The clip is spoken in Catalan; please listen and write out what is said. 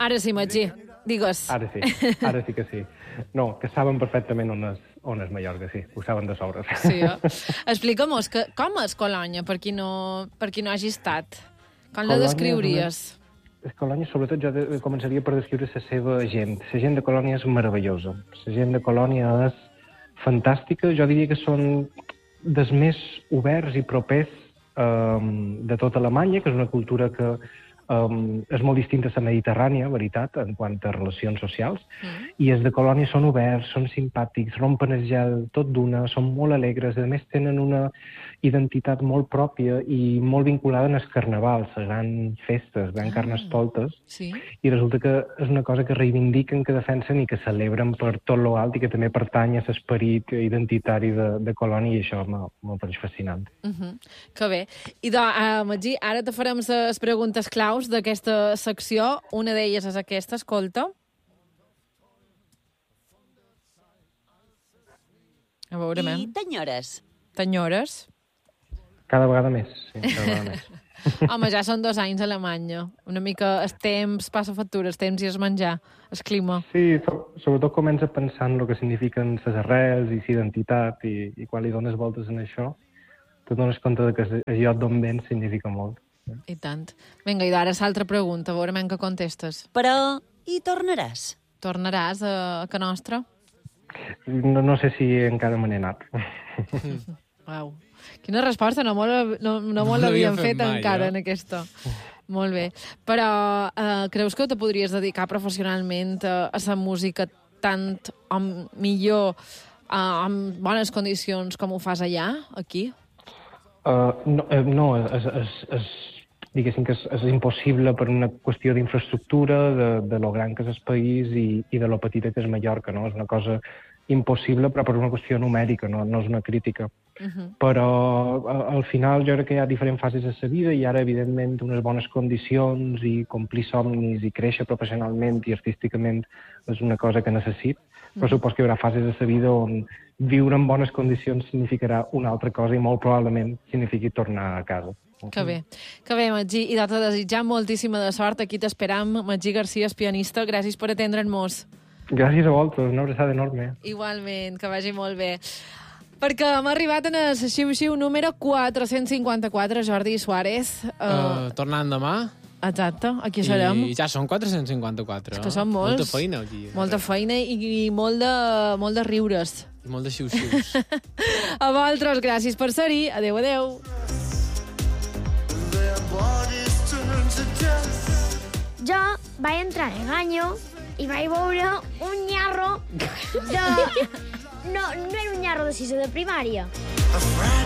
Ara sí, Magí, digues. Ara sí que sí. No, que saben perfectament on és Mallorca, sí, ho saben de sobres. Sí, Explica'm-nos, com és Colònia, per qui no hagi estat? Com la descriuries? Colònia, sobretot, jo començaria per descriure la seva gent. La gent de Colònia és meravellosa. La gent de Colònia és fantàstica. Jo diria que són dels més oberts i propers de tota Alemanya, que és una cultura que és molt distinta a la mediterrània, veritat, en quant a relacions socials, i els de Colònia són oberts, són simpàtics, rompen el gel tot d'una, són molt alegres, a més tenen una identitat molt pròpia i molt vinculada en el carnaval, les grans festes, grans carnestoltes, i resulta que és una cosa que reivindiquen, que defensen i que celebren per tot lo alt i que també pertany a l'esperit identitari de Colònia, i això m'ho pareix fascinant. Que bé. I Magí, ara te farem les preguntes claus d'aquesta secció. Una d'elles és aquesta, escolta. A veure, I t'enyores? T'enyores? Cada vegada més, sí, cada vegada més. Home, ja són 2 anys a Alemanya. Una mica el temps passa factura, el temps i el menjar, el clima. Sí, sobretot comença pensant el que signifiquen les arrels i l'identitat, i quan li dones voltes en això, te dones compte que el lloc d'on vens significa molt. I tant. Vinga, i ara l'altra pregunta, a veure què contestes. Però hi tornaràs? Tornaràs a Can Nostra? No sé si encara me n'he anat. Uau. Quina resposta, no molt l'havíem fet mai, encara en aquesta. Molt bé. Però creus que te podries dedicar professionalment a la música tant o millor amb bones condicions com ho fas allà, aquí? No, diguéssim que és impossible per una qüestió d'infraestructura, de lo gran que és el país i de lo petita que és Mallorca, no? És una cosa impossible, però per una qüestió numèrica, no és una crítica. Però al final jo crec que hi ha diferents fases de la vida i ara, evidentment, unes bones condicions i complir somnis i créixer professionalment i artísticament és una cosa que necessito. Però supos que hi haurà fases de la vida on viure en bones condicions significarà una altra cosa i molt probablement signifiqui tornar a casa. Que bé, Magí. I te desitjam moltíssima de sort. Aquí t'esperam. Magí Garcia, pianista. Gràcies per atendre'ns. Gràcies a vosaltres, una abraçada enorme. Igualment, que vagi molt bé. Perquè hem arribat en el xiu-xiu número 454, Jordi Suárez. Tornant demà. Exacte, aquí serem. I ja són 454. És que són molts. Molta feina aquí. Molta feina i molt de riures. I molt de xiu-xius. A vosaltres, gràcies per ser-hi. Adéu, adéu. Jo vaig entrar en el baño i vaig veure un nyarro de... No era un nyarro de 6 de primària.